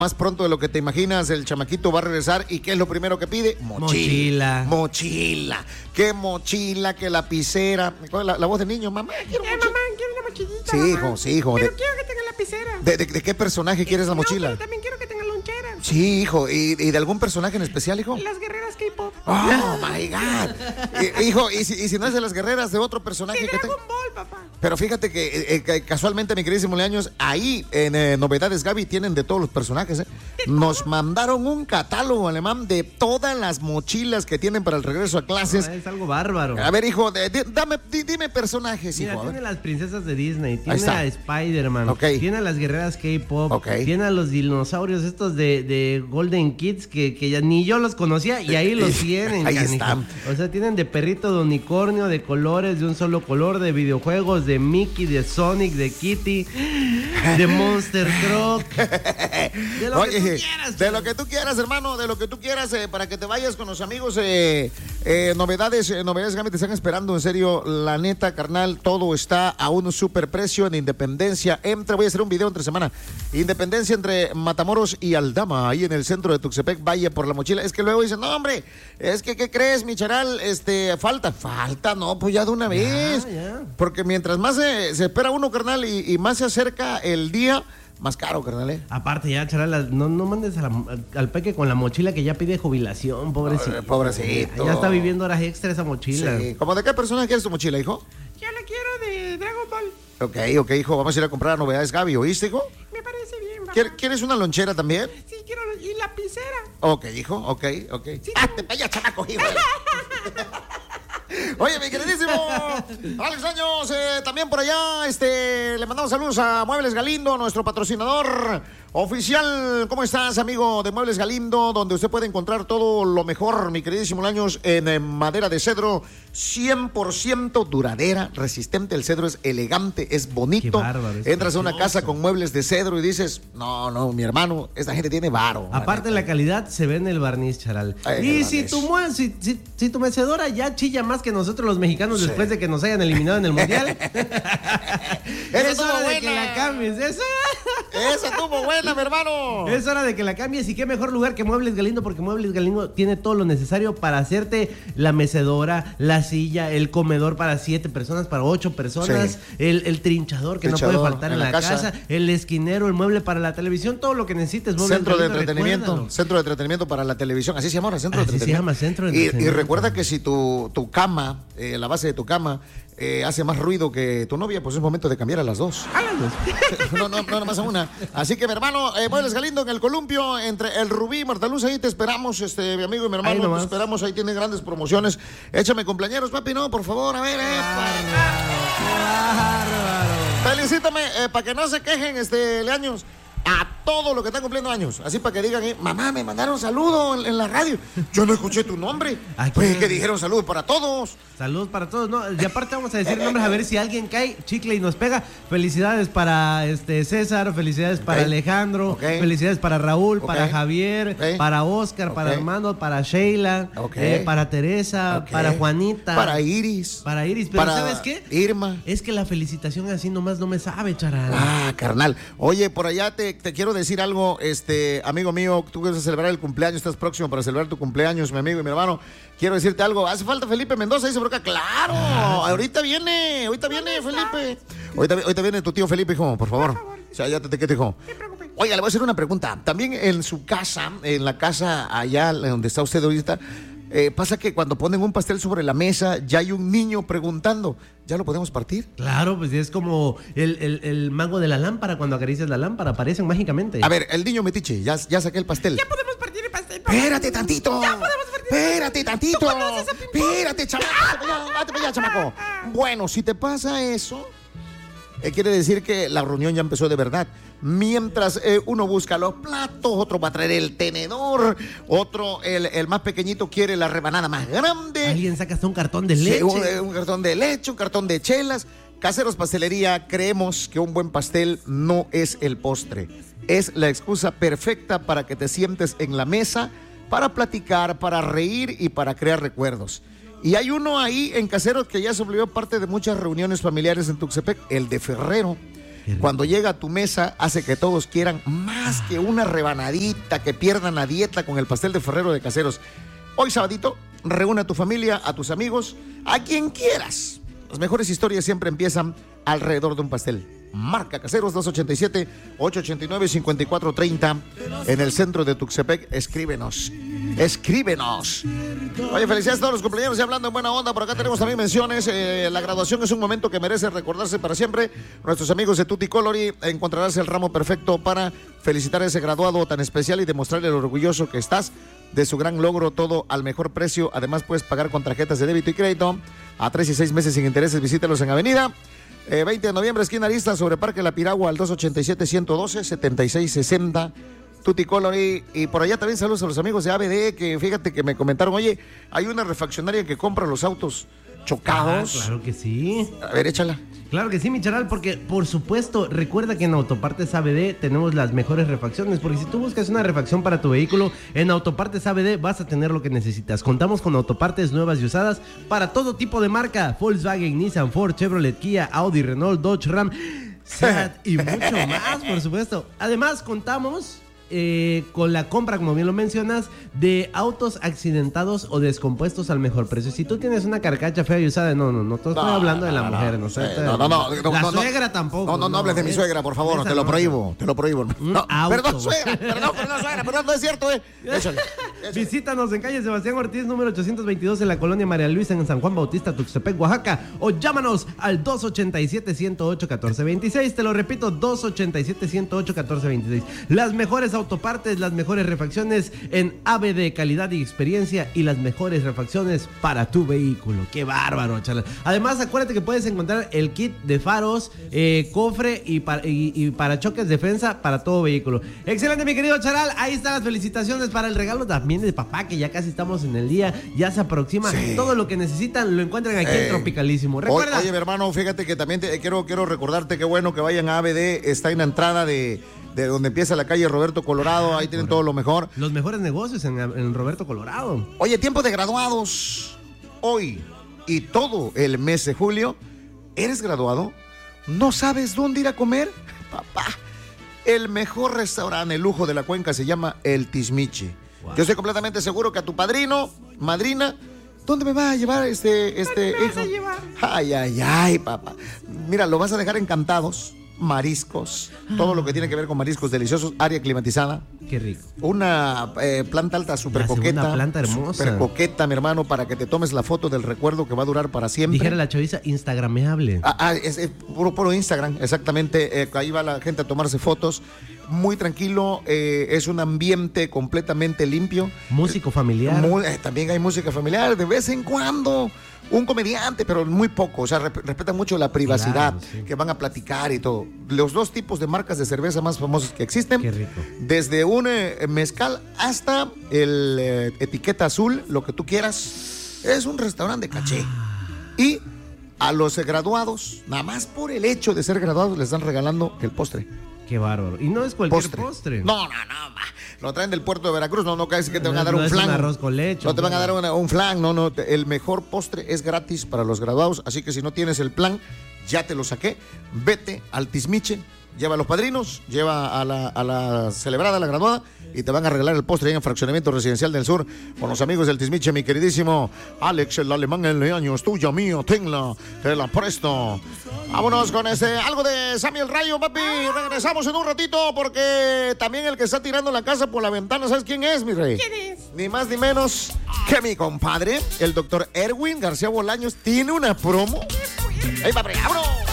Más pronto de lo que te imaginas, el chamaquito va a regresar y ¿qué es lo primero que pide? Mochila. ¿Qué mochila? ¿Qué lapicera? La voz del niño, mamá, quiero mochila. Mamá, quiero una mochilita. Sí, hijo. Pero quiero que tenga lapicera. ¿De qué personaje quieres la mochila? Pero también quiero que tenga lonchera. Sí, hijo. ¿Y de algún personaje en especial, hijo? Las guerreras K-pop. Oh, my God. Hijo, ¿y si no es de las guerreras, de otro personaje que Dragon Ball, papá. Pero fíjate que casualmente, mi queridísimo Leaños, ahí en Novedades Gaby tienen de todos los personajes. Nos mandaron un catálogo alemán de todas las mochilas que tienen para el regreso a clases. Es algo bárbaro. A ver, hijo, dime personajes, Mira, hijo. tiene las princesas de Disney, tiene a Spider-Man, tiene a las guerreras K-pop, tiene a los dinosaurios estos de Golden Kids que ya ni yo los conocía y ahí los tienen. Ahí están. O sea, tienen de perrito, de unicornio, de colores, de un solo color, de videojuegos, de Mickey, de Sonic, de Kitty, de Monster Truck. De lo que tú quieras, hermano, de lo que tú quieras, para que te vayas con los amigos. Novedades Gaby te están esperando, en serio, la neta, carnal, todo está a un super precio en Independencia. Voy a hacer un video entre semana. Independencia entre Matamoros y Aldama, ahí en el centro de Tuxtepec. Vaya por la mochila. Es que luego dicen, no, hombre, es que, ¿qué crees, mi charal? Falta, no, pues ya de una vez. Ya. Porque mientras más se espera uno, carnal, y más se acerca el día, más caro, carnal, Aparte, ya, charal, no mandes al peque con la mochila que ya pide jubilación, pobrecito. Pobrecito. Ya está viviendo horas extra esa mochila. Sí. ¿Cómo de qué persona quieres tu mochila, hijo? Yo la quiero de Dragon Ball. Ok, hijo, vamos a ir a comprar Novedades Gaby, ¿oíste, hijo? Me parece bien, papá. ¿Quieres una lonchera también? Sí, quiero y lapicera. Ok, hijo, ok. Sí, ¡te vaya, chamaco, hijo! Oye, mi queridísimo Alex Años, también por allá, le mandamos saludos a Muebles Galindo, nuestro patrocinador oficial. ¿Cómo estás, amigo de Muebles Galindo? Donde usted puede encontrar todo lo mejor, mi queridísimo Años, en madera de cedro, 100% duradera, resistente. El cedro es elegante, es bonito. Qué bárbaro, Entras a una casa con muebles de cedro y dices, no, mi hermano, esta gente tiene varo. Aparte de la calidad, se ve en el barniz, charal. Y si tu mecedora ya chilla más que nosotros los mexicanos después de que nos hayan eliminado en el Mundial, es hora de que la cambies. Esa estuvo buena, mi hermano. Es hora de que la cambies, y qué mejor lugar que Muebles Galindo, porque Muebles Galindo tiene todo lo necesario para hacerte la mecedora, la silla, el comedor para 7 personas, para 8 personas, el trinchador que no puede faltar en la casa, el esquinero, el mueble para la televisión, todo lo que necesites. Centro de entretenimiento para la televisión, así se llama ahora, centro de entretenimiento. Se llama centro de entretenimiento. Y recuerda que si tu cama, la base de tu cama, hace más ruido que tu novia, pues es momento de cambiar a las dos. No, nomás a una. Así que, mi hermano, Muebles Galindo en el Columpio, entre el Rubí y Martaluz, ahí te esperamos, mi amigo y mi hermano, te esperamos, ahí tiene grandes promociones. Échame cumpleaños, papi, no, por favor, a ver, felicítame, para que no se quejen, Leaños, a todo lo que están cumpliendo años, así para que digan, mamá, me mandaron saludo en la radio, yo no escuché tu nombre. Pues que dijeron saludos para todos. Saludos para todos, ¿no? Y aparte vamos a decir nombres a ver si alguien cae chicle y nos pega. Felicidades para César, felicidades para Alejandro, felicidades para Raúl, para Javier, para Oscar, para Armando, para Sheila, para Teresa, para Juanita, para Iris, pero ¿sabes qué? Irma. Es que la felicitación así nomás no me sabe, charal. Carnal. Oye, por allá te quiero decir algo, amigo mío, tú vas a celebrar el cumpleaños, estás próximo para celebrar tu cumpleaños, mi amigo y mi hermano. Quiero decirte algo, hace falta Felipe Mendoza, dice por acá. Claro, ahorita viene Felipe. Ahorita viene tu tío Felipe, hijo, por favor. O sea, ya te dijo. Oiga, le voy a hacer una pregunta. También en su casa, en la casa allá donde está usted ahorita, pasa que cuando ponen un pastel sobre la mesa, ya hay un niño preguntando, ¿ya lo podemos partir? Claro, pues es como el mago de la lámpara, cuando acaricias la lámpara, aparecen mágicamente. A ver, el niño metiche, ya saqué el pastel. Ya podemos partir el pastel, papá. Espérate tantito. Ya podemos partir. Espérate tantito. Espérate, chamaco. Vete para allá, chamaco. Bueno, si te pasa eso, quiere decir que la reunión ya empezó de verdad. Mientras uno busca los platos, otro va a traer el tenedor, otro, el más pequeñito, quiere la rebanada más grande. Alguien saca hasta un cartón de leche. Sí, un cartón de leche, un cartón de chelas. Caseros Pastelería, creemos que un buen pastel no es el postre. Es la excusa perfecta para que te sientes en la mesa, para platicar, para reír y para crear recuerdos. Y hay uno ahí en Caseros que ya se volvió parte de muchas reuniones familiares en Tuxtepec, el de Ferrero. cuando llega a tu mesa, hace que todos quieran más que una rebanadita, que pierdan la dieta con el pastel de Ferrero de Caseros. Hoy sabadito, reúne a tu familia, a tus amigos, a quien quieras. Las mejores historias siempre empiezan alrededor de un pastel. Marca Caseros 287-889-5430 en el centro de Tuxtepec. Escríbenos. Oye, felicidades a todos los cumpleaños. Y hablando en buena onda, por acá tenemos también menciones. La graduación es un momento que merece recordarse para siempre. Nuestros amigos de Tutti Colori encontrarás el ramo perfecto para felicitar a ese graduado tan especial y demostrarle lo orgulloso que estás de su gran logro, todo al mejor precio. Además, puedes pagar con tarjetas de débito y crédito a 3 y 6 meses sin intereses. Visítalos en Avenida 20 de noviembre, esquina Arista, sobre Parque La Piragua, al 287-112-7660. Tutti Colori. Y por allá también saludos a los amigos de ABD, que fíjate que me comentaron, oye, hay una refaccionaria que compra los autos chocados. Claro que sí. A ver, échala. Claro que sí, mi charal, porque por supuesto, recuerda que en Autopartes ABD tenemos las mejores refacciones, porque si tú buscas una refacción para tu vehículo, en Autopartes ABD vas a tener lo que necesitas. Contamos con autopartes nuevas y usadas para todo tipo de marca: Volkswagen, Nissan, Ford, Chevrolet, Kia, Audi, Renault, Dodge, Ram, Seat y mucho más, por supuesto. Además, contamos con la compra, como bien lo mencionas, de autos accidentados o descompuestos al mejor precio. Si tú tienes una carcacha fea y usada, no estoy hablando de la mujer, no. La suegra tampoco. No hables de mi suegra, por favor, te lo prohíbo. No, perdón, suegra, no es cierto, Échale. Visítanos en calle Sebastián Ortiz, número 822, en la colonia María Luisa, en San Juan Bautista, Tuxtepec, Oaxaca, o llámanos al 287-108-1426. Te lo repito, 287-108-1426. Las mejores autopartes, las mejores refacciones en ABD, calidad y experiencia, y las mejores refacciones para tu vehículo. ¡Qué bárbaro, chaval! Además, acuérdate que puedes encontrar el kit de faros, cofre y parachoques defensa para todo vehículo. Excelente, mi querido Charal. Ahí están las felicitaciones para el regalo también de papá, que ya casi estamos en el día, ya se aproxima. Sí. Todo lo que necesitan lo encuentran aquí en Tropicalísimo. Recuerda. Oye, mi hermano, fíjate que también quiero recordarte que bueno que vayan a ABD. Está en la entrada de donde empieza la calle Roberto Colorado. Ahí tienen todo lo mejor. Los mejores negocios en Roberto Colorado. Oye, tiempo de graduados. Hoy y todo el mes de julio. ¿Eres graduado? ¿No sabes dónde ir a comer? Papá, el mejor restaurante, el lujo de la cuenca, se llama El Tizmiche. Wow. Yo estoy completamente seguro que a tu padrino, madrina, ¿dónde me vas a llevar ¿Dónde me vas a llevar? Ay, papá. Mira, lo vas a dejar encantados. Mariscos, todo lo que tiene que ver con mariscos deliciosos, área climatizada. Qué rico. Una planta alta súper coqueta. Una planta hermosa. Súper coqueta, mi hermano, para que te tomes la foto del recuerdo que va a durar para siempre. Dijera la chaviza, instagrameable. Es puro Instagram, exactamente. Ahí va la gente a tomarse fotos. Muy tranquilo, es un ambiente completamente limpio. Músico familiar. También hay música familiar, de vez en cuando. Un comediante, pero muy poco. O sea, respetan mucho la privacidad, claro, sí, que van a platicar y todo. Los dos tipos de marcas de cerveza más famosos que existen. Qué rico. Desde un mezcal hasta el etiqueta azul, lo que tú quieras. Es un restaurante de caché. Y a los graduados, nada más por el hecho de ser graduados, les están regalando el postre. Qué bárbaro. Y no es cualquier postre. No. Lo traen del puerto de Veracruz. No caes que te van a dar un flan. No es un arroz con leche. No te van a dar un flan. No. El mejor postre es gratis para los graduados. Así que si no tienes el plan, ya te lo saqué. Vete al Tizmiche. Lleva a los padrinos. Lleva a la celebrada, a la graduada. Y te van a regalar el postre en el Fraccionamiento Residencial del Sur. Con los amigos del Tizmiche, mi queridísimo Alex, el alemán en Leaños. Tuya, mía, tenla. Te la presto. Vámonos con algo de Sammy el Rayo, papi. Regresamos en un ratito porque también el que está tirando la casa por la ventana, ¿sabes quién es, mi rey? ¿Quién es? Ni más ni menos que mi compadre, el doctor Erwin García Bolaños, tiene una promo. ¡Ey, papi, abro!